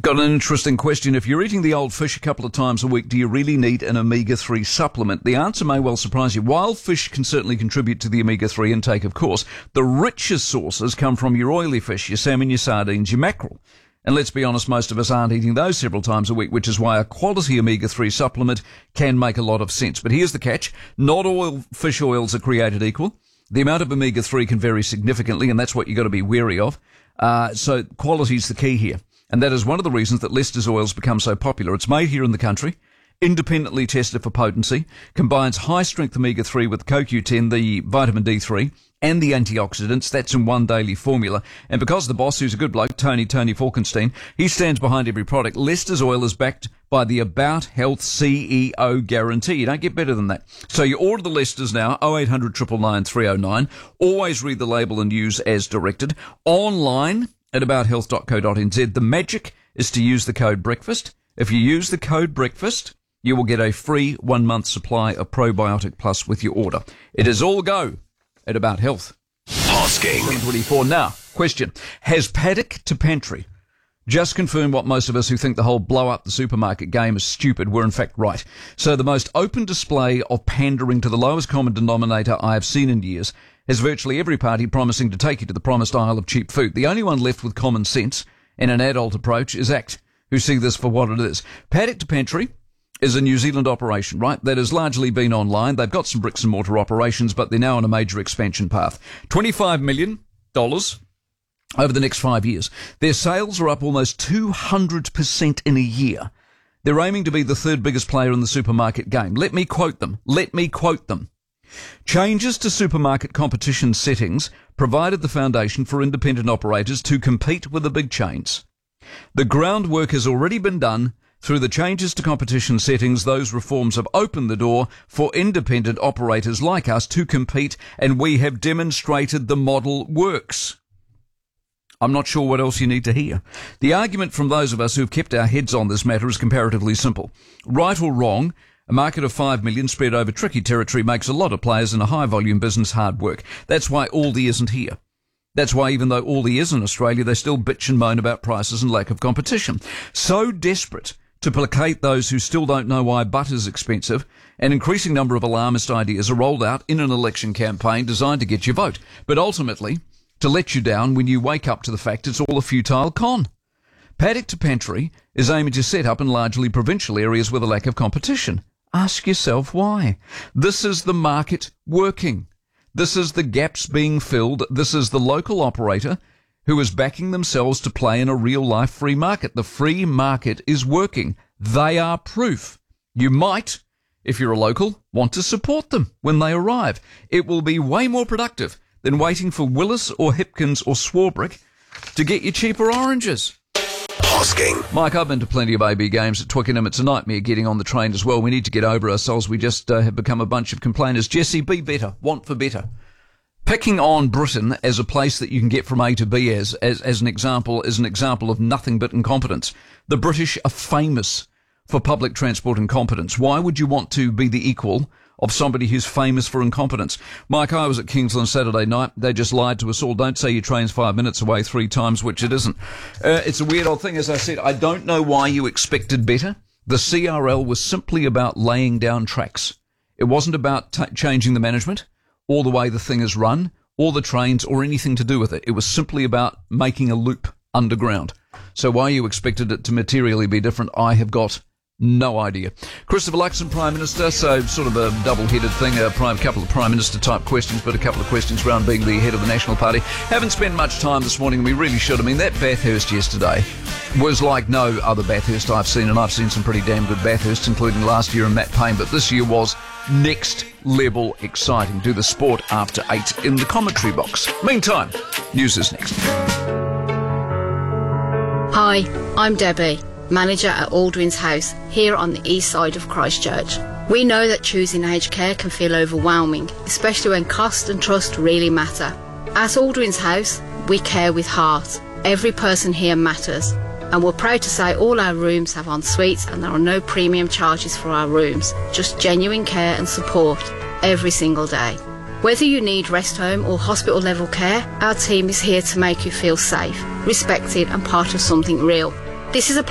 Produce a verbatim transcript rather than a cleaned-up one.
Got an interesting question. If you're eating the old fish a couple of times a week, do you really need an omega three supplement? The answer may well surprise you. While fish can certainly contribute to the omega three intake, of course, the richest sources come from your oily fish, your salmon, your sardines, your mackerel. And let's be honest, most of us aren't eating those several times a week, which is why a quality omega three supplement can make a lot of sense. But here's the catch. Not all fish oils are created equal. The amount of omega three can vary significantly, and that's what you've got to be wary of. Uh, so quality is the key here. And that is one of the reasons that Lester's oils become so popular. It's made here in the country, independently tested for potency, combines high-strength omega three with C O Q ten, the vitamin D three, and the antioxidants. That's in one daily formula. And because the boss, who's a good bloke, Tony, Tony Falkenstein, he stands behind every product. Lester's oil is backed by the About Health C E O guarantee. You don't get better than that. So you order the Lester's now, oh eight hundred, nine nine nine, three oh nine. Always read the label and use as directed. Online at about health dot co dot n z. The magic is to use the code BREAKFAST. If you use the code BREAKFAST, you will get a free one-month supply of Probiotic Plus with your order. It is all go at About Health. Hosking. twenty twenty-four. Now, question. Has Paddock to Pantry just confirmed what most of us who think the whole blow up the supermarket game is stupid were in fact right? So the most open display of pandering to the lowest common denominator I have seen in years has virtually every party promising to take you to the promised aisle of cheap food. The only one left with common sense and an adult approach is ACT, who see this for what it is. Paddock to Pantry is a New Zealand operation, right, that has largely been online. They've got some bricks and mortar operations, but they're now on a major expansion path. twenty-five million dollars over the next five years. Their sales are up almost two hundred percent in a year. They're aiming to be the third biggest player in the supermarket game. Let me quote them. Let me quote them. Changes to supermarket competition settings provided the foundation for independent operators to compete with the big chains. The groundwork has already been done. Through the changes to competition settings, those reforms have opened the door for independent operators like us to compete, and we have demonstrated the model works. I'm not sure what else you need to hear. The argument from those of us who've kept our heads on this matter is comparatively simple. Right or wrong, a market of five million spread over tricky territory makes a lot of players in a high-volume business hard work. That's why Aldi isn't here. That's why even though Aldi is in Australia, they still bitch and moan about prices and lack of competition. So desperate to placate those who still don't know why butter's expensive, an increasing number of alarmist ideas are rolled out in an election campaign designed to get your vote, but ultimately to let you down when you wake up to the fact it's all a futile con. Paddock to Pantry is aiming to set up in largely provincial areas with a lack of competition. Ask yourself why. This is the market working. This is the gaps being filled. This is the local operator who is backing themselves to play in a real-life free market. The free market is working. They are proof. You might, if you're a local, want to support them when they arrive. It will be way more productive than waiting for Willis or Hipkins or Swarbrick to get you cheaper oranges. Hosking. Mike, I've been to plenty of A B games at Twickenham. It's a nightmare getting on the train as well. We need to get over ourselves. We just uh, have become a bunch of complainers. Jesse, be better. Want for better. Picking on Britain as a place that you can get from A to B as, as, as an example is an example of nothing but incompetence. The British are famous for public transport incompetence. Why would you want to be the equal of somebody who's famous for incompetence? Mike, I was at Kingsland Saturday night. They just lied to us all. Don't say your train's five minutes away three times, which it isn't. Uh, it's a weird old thing. As I said, I don't know why you expected better. The C R L was simply about laying down tracks. It wasn't about t- changing the management or the way the thing is run or the trains or anything to do with it. It was simply about making a loop underground. So why you expected it to materially be different, I have got no idea. Christopher Luxon, Prime Minister, so sort of a double-headed thing, a prime, couple of Prime Minister-type questions, but a couple of questions around being the head of the National Party. Haven't spent much time this morning. We really should. I mean, that Bathurst yesterday was like no other Bathurst I've seen, and I've seen some pretty damn good Bathursts, including last year and Matt Payne, but this year was next level exciting. Do the sport after eight in the commentary box. Meantime, news is next. Hi, I'm Debbie, manager at Aldrin's House, here on the east side of Christchurch. We know that choosing aged care can feel overwhelming, especially when cost and trust really matter. At Aldrin's House, we care with heart. Every person here matters. And we're proud to say all our rooms have en suites and there are no premium charges for our rooms, just genuine care and support every single day. Whether you need rest home or hospital level care, our team is here to make you feel safe, respected and part of something real. This is a